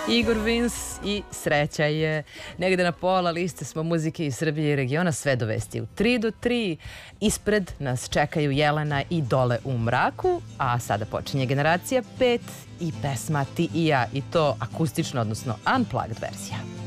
Igor Vins i Sreća je. Negde na pola liste smo muzike iz Srbije i regiona, sve do vesti u 3 do 3. Ispred nas čekaju Jelena i Dole u mraku, a sada počinje Generacija 5 i pesma Ti i ja, i to akustično, odnosno unplugged verzija.